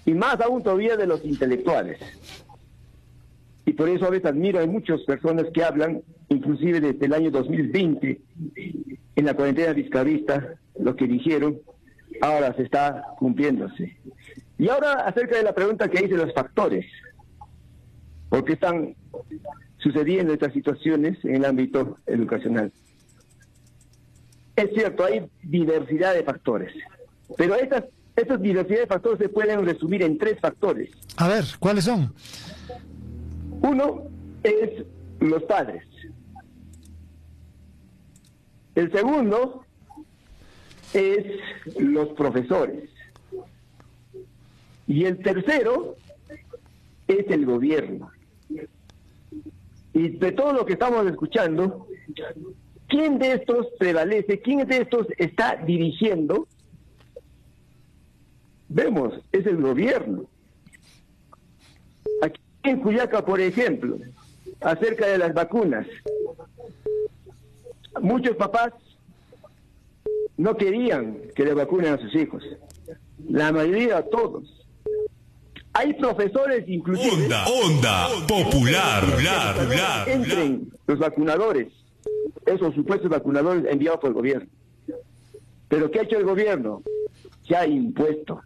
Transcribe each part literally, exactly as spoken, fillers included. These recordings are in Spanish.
y más aún todavía de los intelectuales. Y por eso a veces admiro a muchas personas que hablan, inclusive desde el año dos mil veinte, en la cuarentena vizcarrista, lo que dijeron, ahora se está cumpliéndose. Y ahora acerca de la pregunta que hice, los factores, ¿por qué están sucediendo estas situaciones en el ámbito educacional? Es cierto, hay diversidad de factores, pero estas, estas diversidad de factores se pueden resumir en tres factores. A ver, ¿cuáles son? Uno es los padres. El segundo es los profesores. Y el tercero es el gobierno. Y de todo lo que estamos escuchando, ¿quién de estos prevalece? ¿Quién de estos está dirigiendo? Vemos, es el gobierno. Aquí en Juliaca, por ejemplo, acerca de las vacunas, muchos papás no querían que le vacunen a sus hijos. La mayoría, todos. Hay profesores inclusive... Onda, onda, popular, popular, popular. Entren los vacunadores, esos supuestos vacunadores enviados por el gobierno. Pero ¿qué ha hecho el gobierno? Se ha impuesto.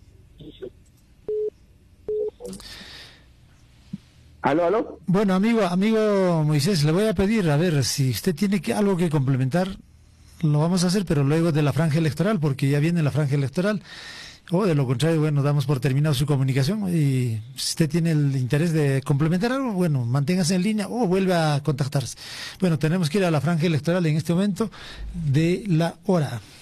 ¿Aló, aló? Bueno, amigo, amigo Moisés, le voy a pedir, a ver, si usted tiene que, algo que complementar, lo vamos a hacer, pero luego de la franja electoral, porque ya viene la franja electoral. O de lo contrario, bueno, damos por terminado su comunicación y si usted tiene el interés de complementar algo, bueno, manténgase en línea o vuelve a contactarse. Bueno, tenemos que ir a la franja electoral en este momento de la hora.